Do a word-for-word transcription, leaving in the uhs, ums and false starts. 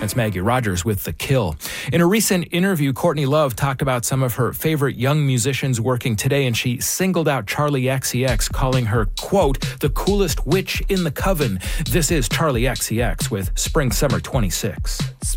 That's Maggie Rogers with The Kill. In a recent interview, Courtney Love talked about some of her favorite young musicians working today, and she singled out Charli X C X, calling her, quote, the coolest witch in the coven. This is Charli X C X with Spring Summer twenty-six.